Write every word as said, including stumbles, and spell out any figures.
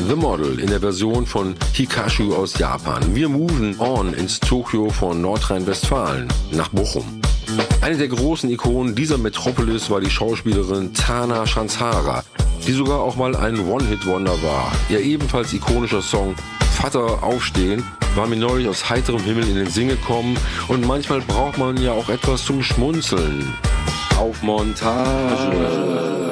The Model in der Version von Hikashu aus Japan. Wir moven on ins Tokio von Nordrhein-Westfalen nach Bochum. Eine der großen Ikonen dieser Metropolis war die Schauspielerin Tana Shanzara, die sogar auch mal ein One-Hit-Wonder war. Ihr ebenfalls ikonischer Song Vater aufstehen war mir neulich aus heiterem Himmel in den Sinn gekommen und manchmal braucht man ja auch etwas zum Schmunzeln. Auf Montage.